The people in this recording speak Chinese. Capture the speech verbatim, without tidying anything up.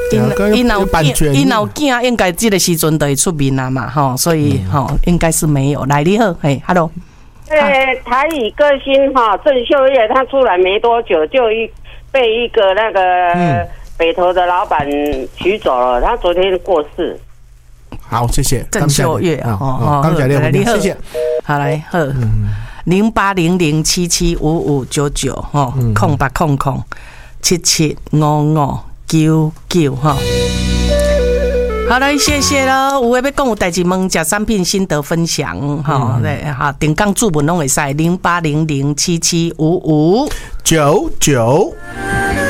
因因老版权， 因老囝应该这个时阵就会出面啦嘛，吼，所以吼、嗯、应该是没有。来，你好，嘿 ，Hello。 对，台语歌星哈郑秀叶，他出来没多久就一被一个那个北投的老板取走了，他昨天过世。 好，谢谢郑秀叶啊， 哦，刚才的谢谢， 好来好，零八零零七七五五九九哈，空八空空七七五五九九哈。好来，谢谢喽。有诶要讲有代志问，食产品心得分享哈，对哈，定岗注文拢会使零八零零七七五五九九。